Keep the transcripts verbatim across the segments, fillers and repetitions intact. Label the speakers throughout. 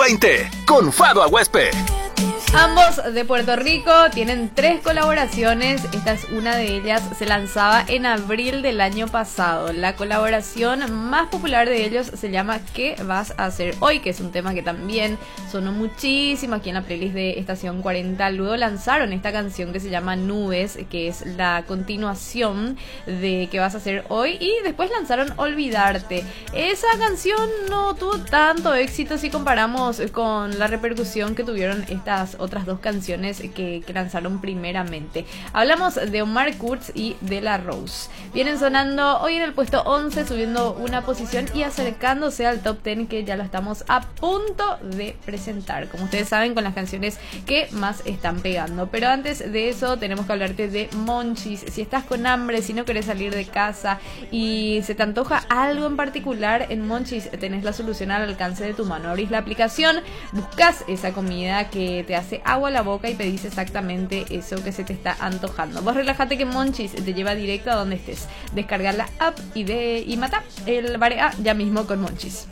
Speaker 1: veinte con Fado Aguespe.
Speaker 2: Ambos de Puerto Rico tienen tres colaboraciones. Esta es una de ellas. Se lanzaba en abril del año pasado. La colaboración más popular de ellos se llama ¿Qué vas a hacer hoy? Que es un tema que también sonó muchísimo aquí en la playlist de Estación cuarenta. Luego lanzaron esta canción que se llama Nubes, que es la continuación de ¿Qué vas a hacer hoy? Y después lanzaron Olvidarte. Esa canción no tuvo tanto éxito si comparamos con la repercusión que tuvieron estas otras dos canciones que, que lanzaron primeramente. Hablamos de Omar Kurz y de La Rose. Vienen sonando hoy en el puesto once, subiendo una posición y acercándose al top diez, que ya lo estamos a punto de presentar, como ustedes saben, con las canciones que más están pegando. Pero antes de eso tenemos que hablarte de Monchis. Si estás con hambre, si no querés salir de casa y se te antoja algo en particular, en Monchis tenés la solución al alcance de tu mano. Abrís la aplicación, buscas esa comida que te hace agua a la boca y pedís exactamente eso que se te está antojando. Vos relájate que Monchis te lleva directo a donde estés. Descargar la app y, de, y mata el Barea ya mismo con Monchis.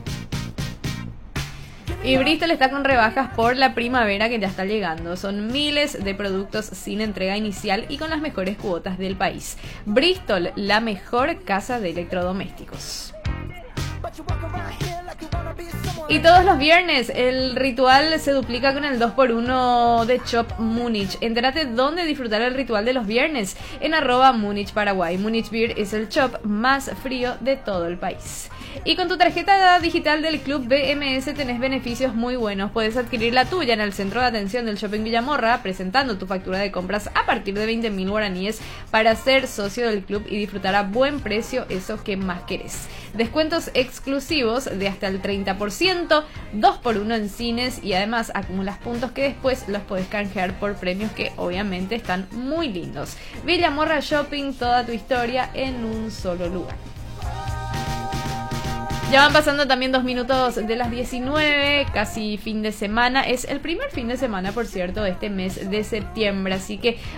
Speaker 2: Y Bristol está con rebajas por la primavera que ya está llegando. Son miles de productos sin entrega inicial y con las mejores cuotas del país. Bristol, la mejor casa de electrodomésticos. Y todos los viernes el ritual se duplica con el dos por uno de Shop Múnich. Entérate dónde disfrutar el ritual de los viernes en arroba Múnich Paraguay. Múnich Beer es el shop más frío de todo el país. Y con tu tarjeta digital del Club B M S tenés beneficios muy buenos. Puedes adquirir la tuya en el centro de atención del Shopping Villamorra, presentando tu factura de compras a partir de veinte mil guaraníes para ser socio del club y disfrutar a buen precio eso que más querés. Descuentos exclusivos de hasta el treinta por ciento, dos por uno en cines y además acumulas puntos que después los podés canjear por premios que obviamente están muy lindos. Villamorra Shopping, toda tu historia en un solo lugar. Ya van pasando también dos minutos de las diecinueve, casi fin de semana. Es el primer fin de semana, por cierto, de este mes de septiembre. Así que